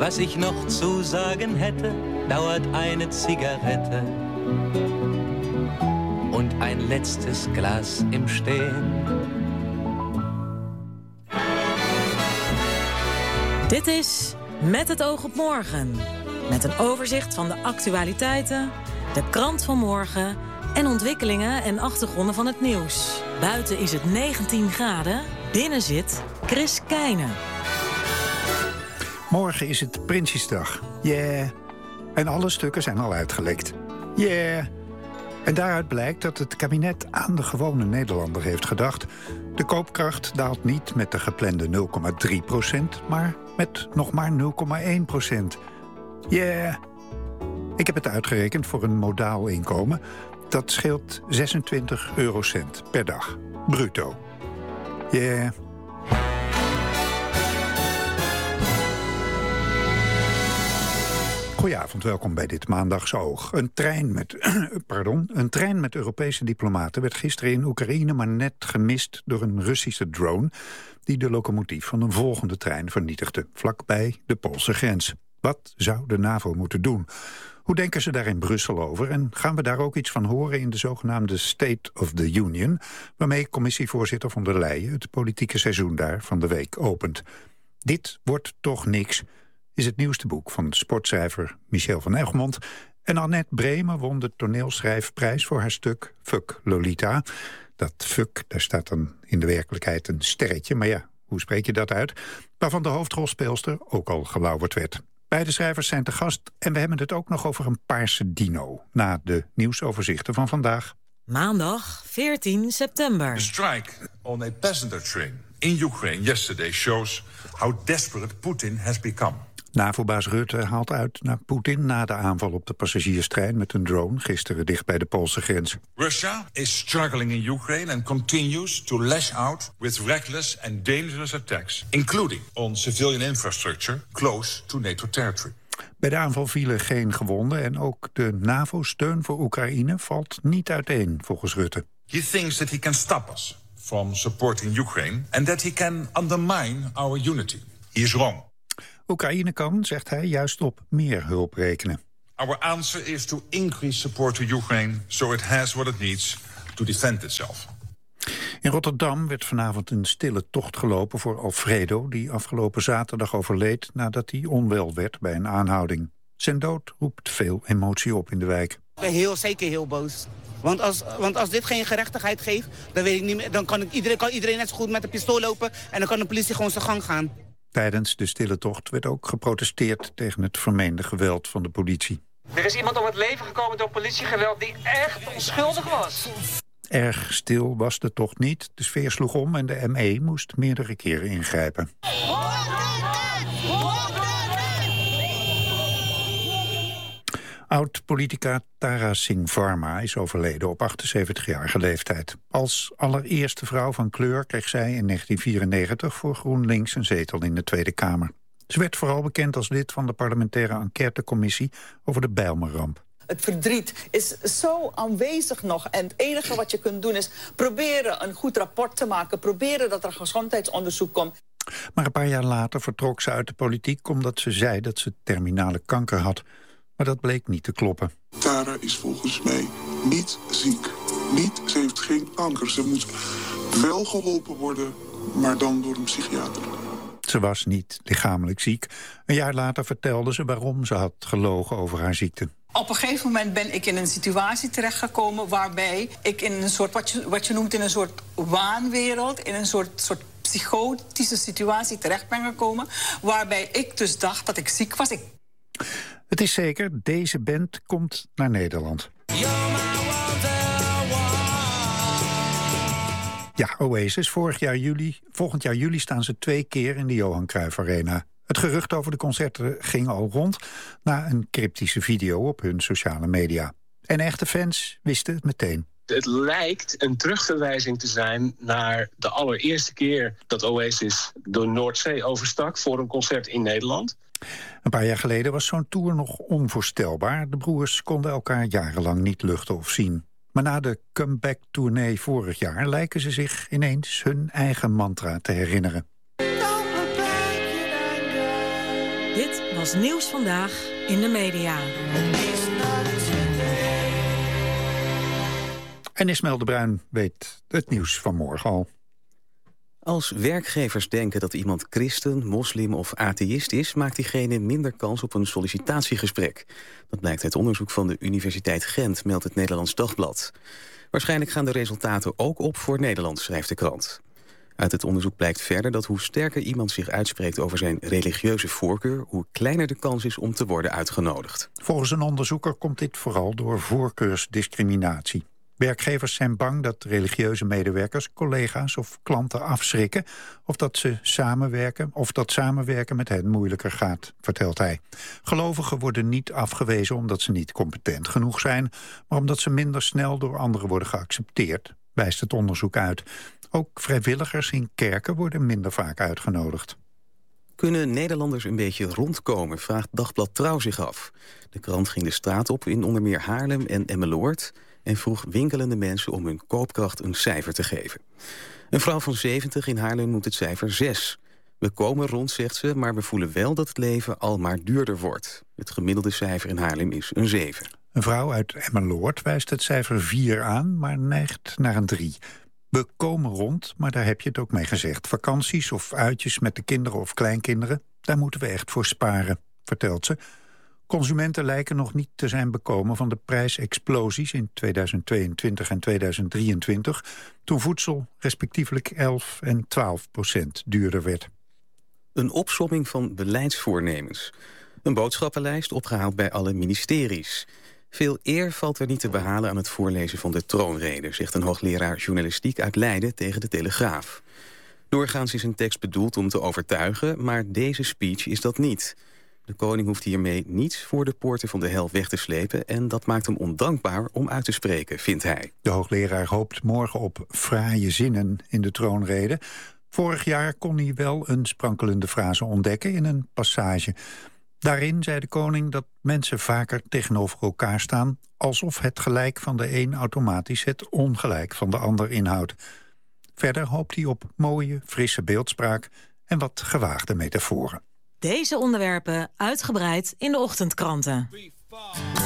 Was ich noch zu sagen hätte, dauert eine Zigarette und ein letztes Glas im Stehen. Dit is Met het oog op morgen. Met een overzicht van de actualiteiten, de krant van morgen en ontwikkelingen en achtergronden van het nieuws. Buiten is het 19 graden, binnen zit Chris Keijnen. Morgen is het Prinsjesdag. Yeah. En alle stukken zijn al uitgelekt. Yeah. En daaruit blijkt dat het kabinet aan de gewone Nederlander heeft gedacht. De koopkracht daalt niet met de geplande 0,3%, maar met nog maar 0,1%. Yeah. Ik heb het uitgerekend voor een modaal inkomen. Dat scheelt 26 eurocent per dag. Bruto. Yeah. Goedenavond, welkom bij dit Maandagse Oog. Een trein met Europese diplomaten werd gisteren in Oekraïne maar net gemist door een Russische drone die de locomotief van een volgende trein vernietigde, vlakbij de Poolse grens. Wat zou de NAVO moeten doen? Hoe denken ze daar in Brussel over? En gaan we daar ook iets van horen in de zogenaamde State of the Union, waarmee commissievoorzitter von der Leyen het politieke seizoen daar van de week opent? Dit wordt toch niks, is het nieuwste boek van sportschrijver Michel van Egmond. En Annette Bremen won de toneelschrijfprijs voor haar stuk Fuck Lolita. Dat fuck, daar staat dan in de werkelijkheid een sterretje, maar ja, hoe spreek je dat uit? Waarvan de hoofdrolspeelster ook al gelauwerd werd. Beide schrijvers zijn te gast en we hebben het ook nog over een paarse dino, na de nieuwsoverzichten van vandaag. Maandag 14 september. The strike on a passenger train in Ukraine yesterday shows how desperate Putin has become. NAVO-baas Rutte haalt uit naar Poetin na de aanval op de passagierstrein met een drone gisteren dicht bij de Poolse grens. Russia is struggling in Ukraine and continues to lash out with reckless and dangerous attacks, including on civilian infrastructure close to NATO territory. Bij de aanval vielen geen gewonden en ook de NAVO-steun voor Oekraïne valt niet uiteen, volgens Rutte. He thinks that he can stop us from supporting Ukraine and that he can undermine our unity. He is wrong. Oekraïne kan, zegt hij, juist op meer hulp rekenen. Our answer is to increase support to Ukraine so it has what it needs to defend itself. In Rotterdam werd vanavond een stille tocht gelopen voor Alfredo, die afgelopen zaterdag overleed nadat hij onwel werd bij een aanhouding. Zijn dood roept veel emotie op in de wijk. Ik ben zeker heel boos. Want als dit geen gerechtigheid geeft, dan weet ik niet meer, dan kan iedereen net zo goed met een pistool lopen en dan kan de politie gewoon zijn gang gaan. Tijdens de stille tocht werd ook geprotesteerd tegen het vermeende geweld van de politie. Er is iemand om het leven gekomen door politiegeweld die echt onschuldig was. Erg stil was de tocht niet. De sfeer sloeg om en de ME moest meerdere keren ingrijpen. Oud-politica Tara Singh Varma is overleden op 78-jarige leeftijd. Als allereerste vrouw van kleur kreeg zij in 1994 voor GroenLinks een zetel in de Tweede Kamer. Ze werd vooral bekend als lid van de parlementaire enquêtecommissie over de Bijlmerramp. Het verdriet is zo aanwezig nog. En het enige wat je kunt doen is proberen een goed rapport te maken. Proberen dat er gezondheidsonderzoek komt. Maar een paar jaar later vertrok ze uit de politiek omdat ze zei dat ze terminale kanker had. Maar dat bleek niet te kloppen. Tara is volgens mij niet ziek. Ze heeft geen kanker. Ze moet wel geholpen worden, maar dan door een psychiater. Ze was niet lichamelijk ziek. Een jaar later vertelde ze waarom ze had gelogen over haar ziekte. Op een gegeven moment ben ik in een situatie terechtgekomen waarbij ik in een soort, wat je noemt in een soort waanwereld, in een soort psychotische situatie terecht ben gekomen, waarbij ik dus dacht dat ik ziek was. Het is zeker, deze band komt naar Nederland. Ja, Oasis. Volgend jaar juli staan ze 2 keer in de Johan Cruijff Arena. Het gerucht over de concerten ging al rond na een cryptische video op hun sociale media. En echte fans wisten het meteen. Het lijkt een terugverwijzing te zijn naar de allereerste keer dat Oasis de Noordzee overstak voor een concert in Nederland. Een paar jaar geleden was zo'n tour nog onvoorstelbaar. De broers konden elkaar jarenlang niet luchten of zien. Maar na de comeback-tournee vorig jaar lijken ze zich ineens hun eigen mantra te herinneren. Dit was Nieuws Vandaag in de media. En Ismaël de Bruin weet het nieuws van morgen al. Als werkgevers denken dat iemand christen, moslim of atheïst is, maakt diegene minder kans op een sollicitatiegesprek. Dat blijkt uit onderzoek van de Universiteit Gent, meldt het Nederlands Dagblad. Waarschijnlijk gaan de resultaten ook op voor Nederland, schrijft de krant. Uit het onderzoek blijkt verder dat hoe sterker iemand zich uitspreekt over zijn religieuze voorkeur, hoe kleiner de kans is om te worden uitgenodigd. Volgens een onderzoeker komt dit vooral door voorkeursdiscriminatie. Werkgevers zijn bang dat religieuze medewerkers, collega's of klanten afschrikken, of dat samenwerken met hen moeilijker gaat, vertelt hij. Gelovigen worden niet afgewezen omdat ze niet competent genoeg zijn, maar omdat ze minder snel door anderen worden geaccepteerd, wijst het onderzoek uit. Ook vrijwilligers in kerken worden minder vaak uitgenodigd. Kunnen Nederlanders een beetje rondkomen, vraagt Dagblad Trouw zich af. De krant ging de straat op in onder meer Haarlem en Emmeloord en vroeg winkelende mensen om hun koopkracht een cijfer te geven. Een vrouw van 70 in Haarlem noemt het cijfer 6. We komen rond, zegt ze, maar we voelen wel dat het leven al maar duurder wordt. Het gemiddelde cijfer in Haarlem is een 7. Een vrouw uit Emmeloord wijst het cijfer 4 aan, maar neigt naar een 3. We komen rond, maar daar heb je het ook mee gezegd. Vakanties of uitjes met de kinderen of kleinkinderen, daar moeten we echt voor sparen, vertelt ze. Consumenten lijken nog niet te zijn bekomen van de prijsexplosies in 2022 en 2023... toen voedsel respectievelijk 11 en 12% duurder werd. Een opsomming van beleidsvoornemens. Een boodschappenlijst opgehaald bij alle ministeries. Veel eer valt er niet te behalen aan het voorlezen van de troonrede, zegt een hoogleraar journalistiek uit Leiden tegen de Telegraaf. Doorgaans is een tekst bedoeld om te overtuigen, maar deze speech is dat niet. De koning hoeft hiermee niets voor de poorten van de hel weg te slepen en dat maakt hem ondankbaar om uit te spreken, vindt hij. De hoogleraar hoopt morgen op fraaie zinnen in de troonrede. Vorig jaar kon hij wel een sprankelende frase ontdekken in een passage. Daarin zei de koning dat mensen vaker tegenover elkaar staan, alsof het gelijk van de een automatisch het ongelijk van de ander inhoudt. Verder hoopt hij op mooie, frisse beeldspraak en wat gewaagde metaforen. Deze onderwerpen uitgebreid in de ochtendkranten.